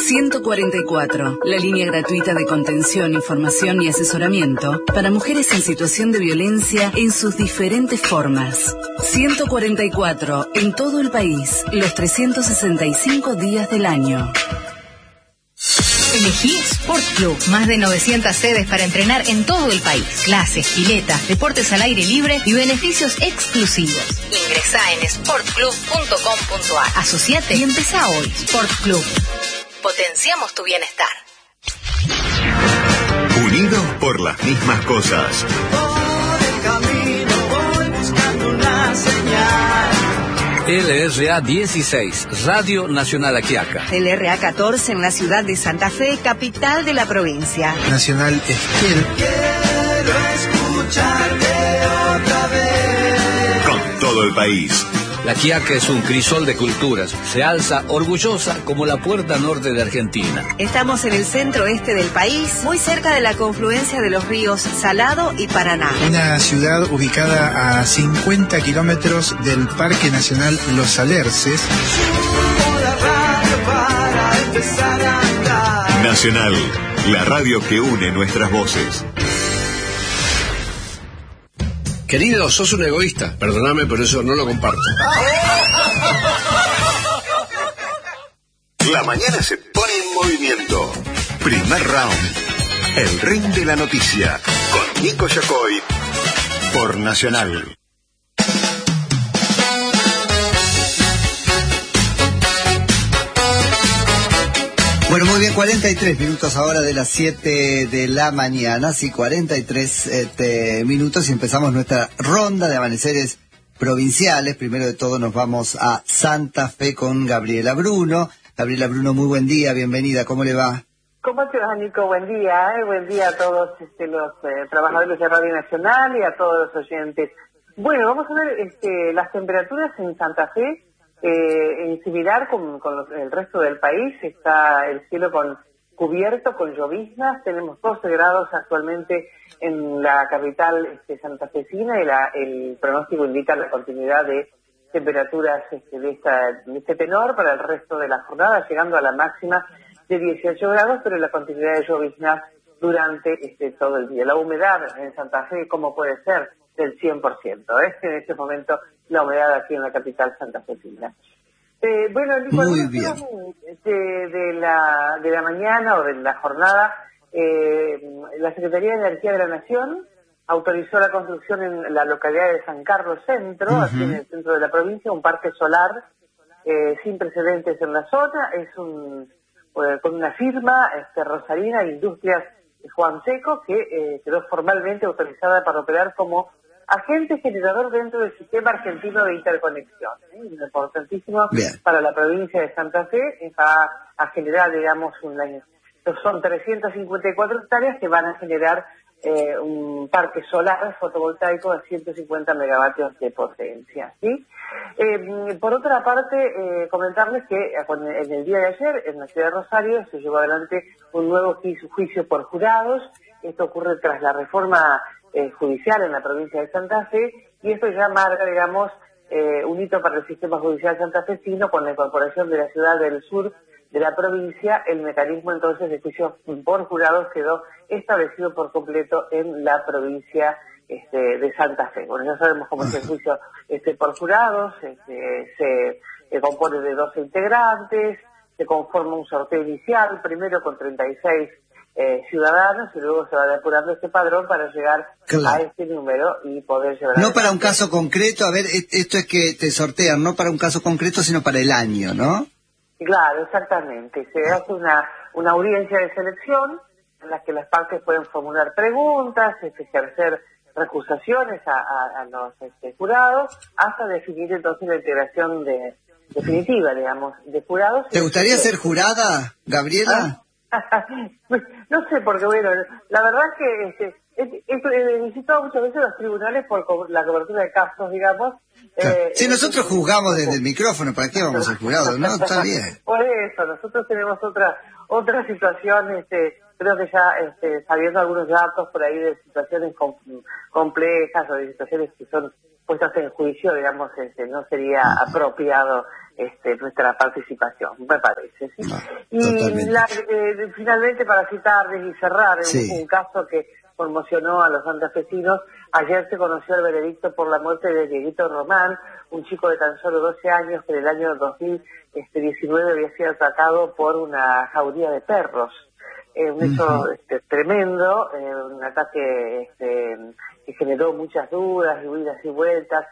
144, la línea gratuita de contención, información y asesoramiento para mujeres en situación de violencia en sus diferentes formas. 144, en todo el país, los 365 días del año. Elegí Sport Club. Más de 900 sedes para entrenar en todo el país. Clases, piletas, deportes al aire libre y beneficios exclusivos. Ingresá en sportclub.com.ar. Asociate y empezá hoy. Sport Club. Potenciamos tu bienestar. Unidos por las mismas cosas. Por el camino voy buscando una señal. LRA 16, Radio Nacional Aquiaca. LRA 14 en la ciudad de Santa Fe, capital de la provincia. Nacional Esquel. Quiero escucharte otra vez. Con todo el país. La Quiaca es un crisol de culturas. Se alza orgullosa como la puerta norte de Argentina. Estamos en el centro-este del país, muy cerca de la confluencia de los ríos Salado y Paraná. Una ciudad ubicada a 50 kilómetros del Parque Nacional Los Alerces. Subo la radio para empezar a andar. Nacional, la radio que une nuestras voces. Querido, sos un egoísta. Perdóname, pero eso no lo comparto. La mañana se pone en movimiento. Primer round. El ring de la noticia. Con Nico Yacoy. Por Nacional. Bueno, muy bien, 43 minutos ahora de las 7 de la mañana, sí, 43 minutos y empezamos nuestra ronda de amaneceres provinciales. Primero de todo nos vamos a Santa Fe con Gabriela Bruno. Gabriela Bruno, muy buen día, bienvenida, ¿cómo le va? ¿Cómo te va, Nico? Buen día a todos los trabajadores de Radio Nacional y a todos los oyentes. Bueno, vamos a ver las temperaturas en Santa Fe. En similar con el resto del país, está el cielo cubierto con lloviznas. Tenemos 12 grados actualmente en la capital santafesina y el pronóstico indica la continuidad de temperaturas de este tenor para el resto de la jornada, llegando a la máxima de 18 grados, pero la continuidad de lloviznas durante todo el día. La humedad en Santa Fe, ¿cómo puede ser? Del 100%. En este momento la humedad aquí en la capital santafesina. Bueno, Nico, muy bien. De la mañana o de la jornada, la Secretaría de Energía de la Nación autorizó la construcción en la localidad de San Carlos Centro, aquí en el centro de la provincia, un parque solar sin precedentes en la zona. Es con una firma rosarina de Industrias Juan Seco, que quedó formalmente autorizada para operar como agente generador dentro del sistema argentino de interconexión. Importantísimo para la provincia de Santa Fe. Va a generar, son 354 hectáreas que van a generar un parque solar fotovoltaico de 150 megavatios de potencia. ¿Sí? Por otra parte, comentarles que en el día de ayer, en la ciudad de Rosario, se llevó adelante un nuevo juicio por jurados. Esto ocurre tras la reforma judicial en la provincia de Santa Fe, y esto ya marca, un hito para el sistema judicial santafesino. Con la incorporación de la ciudad del sur de la provincia, el mecanismo entonces de juicio por jurados quedó establecido por completo en la provincia de Santa Fe. Bueno, ya sabemos cómo es el juicio por jurados. Se compone de 12 integrantes, se conforma un sorteo inicial, primero con 36 ciudadanos, y luego se va depurando este padrón para llegar a este número y poder llevar... No para un caso concreto, a ver, esto es que te sortean, no para un caso concreto, sino para el año, ¿no? Claro, exactamente. Se hace una audiencia de selección en la que las partes pueden formular preguntas, ejercer recusaciones a los jurados, hasta definir entonces la integración definitiva, de jurados. ¿Te gustaría ser jurada, Gabriela? Pues, no sé, porque la verdad es que he visitado muchas veces los tribunales por la cobertura de casos, Claro. Si nosotros juzgamos desde el micrófono, ¿para qué vamos al jurado? No, está bien. Por eso, nosotros tenemos otra situación, creo que ya sabiendo algunos datos por ahí de situaciones complejas o de situaciones que son puestas en juicio, digamos, no sería apropiado nuestra participación, me parece, ¿sí? Y finalmente, para citarles y cerrar, un caso que conmocionó a los santafesinos, ayer se conoció el veredicto por la muerte de Dieguito Román, un chico de tan solo 12 años que en el año 2019 había sido atacado por una jauría de perros. Un hecho tremendo, un ataque que generó muchas dudas y idas y vueltas.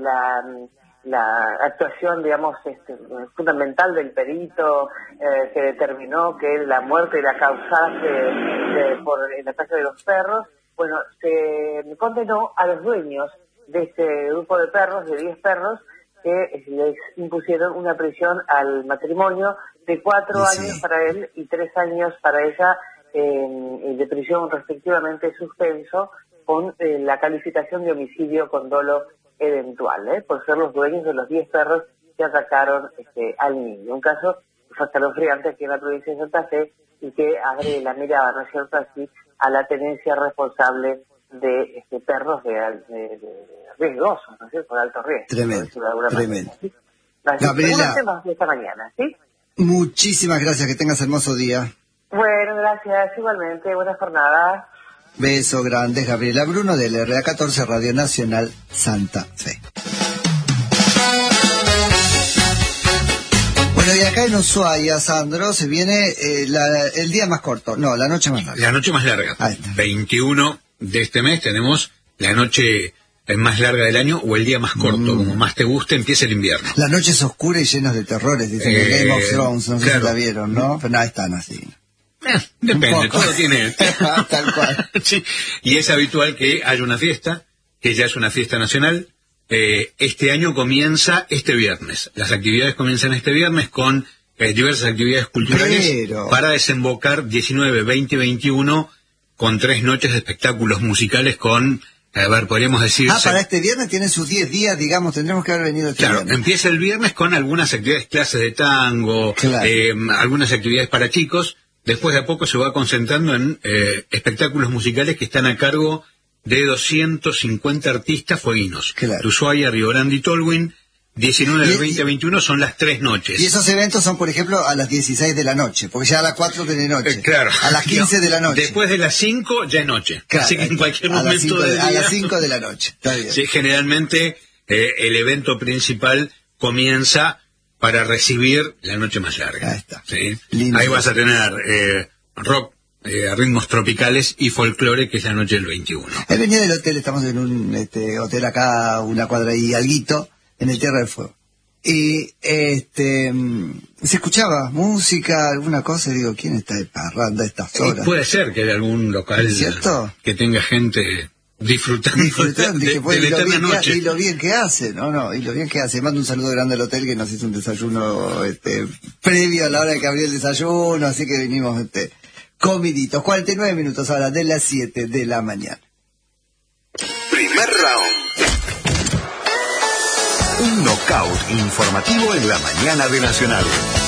La actuación, digamos, fundamental del perito que determinó que la muerte la causase por el ataque de los perros, bueno, se condenó a los dueños de este grupo de perros, de 10 perros, que les impusieron una prisión al matrimonio de 4 años para él y 3 años para ella de prisión respectivamente, suspenso, con la calificación de homicidio con dolo eventual, por ser los dueños de los 10 perros que atacaron al niño. Un caso que fue escalofriante aquí en la provincia de Santa Fe y que abre la mirada, ¿no es cierto?, así a la tenencia responsable de perros de riesgosos, ¿no es cierto?, de alto riesgo. Tremendo. ¿Sí? Gabriela, temas de esta mañana, ¿sí? Muchísimas gracias, que tengas hermoso día. Bueno, gracias, igualmente, buenas jornadas. Beso grande, Gabriela Bruno del RA14 Radio Nacional Santa Fe. Bueno, y acá en Ushuaia, Sandro, se viene el día más corto, no, la noche más larga. La noche más larga. 21 de este mes tenemos la noche más larga del año o el día más corto, como más te guste, empieza el invierno. Las noches oscuras y llenas de terrores, dicen que Game of Thrones, no sé si la vieron, ¿no? Pero nada, están así. Depende, todo tiene... Tal cual. Sí. Y es habitual que haya una fiesta, que ya es una fiesta nacional. Este año comienza este viernes. Las actividades comienzan este viernes con diversas actividades culturales para desembocar 19, 20 y 21 con 3 noches de espectáculos musicales con... A ver, podríamos decir... para este viernes tienen sus 10 días, digamos, tendremos que haber venido este viernes. Claro, empieza el viernes con algunas actividades, clases de tango, algunas actividades para chicos. Después de a poco se va concentrando en espectáculos musicales que están a cargo de 250 artistas fueguinos. Claro. Ushuaia, Río Grande y Tolwyn. 19 del 20 a 21 son las 3 noches. Y esos eventos son, por ejemplo, a las 16 de la noche, porque ya a las 4 de noche. Claro. A las 15 de la noche. Después de las 5 ya es noche. Claro, así que en cualquier momento del día. A las 5 de la noche. Está bien. Sí, generalmente el evento principal comienza para recibir la noche más larga. Ahí está. ¿Sí? Ahí vas a tener rock, ritmos tropicales y folclore, que es la noche del 21. Él venía del hotel, estamos en un hotel acá, una cuadra y alguito, en el Tierra del Fuego. Y se escuchaba música, alguna cosa, y digo, ¿quién está de parranda a estas horas? Puede ser que haya algún local que tenga gente disfrutando de la eterna noche. Y lo bien que hace, y lo bien que hace. Mando un saludo grande al hotel que nos hizo un desayuno previo a la hora de que abrió el desayuno, así que vinimos comiditos. 49 minutos ahora de las 7 de la mañana. Primer round. Un knockout informativo en la mañana de Nacional.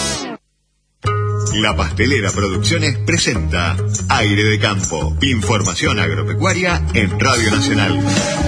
La Pastelera Producciones presenta Aire de Campo. Información agropecuaria en Radio Nacional.